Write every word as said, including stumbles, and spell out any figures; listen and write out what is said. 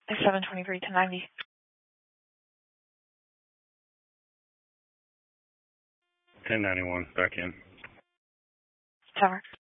seven twenty-three to ninety. ten ninety-one, back in. Tower.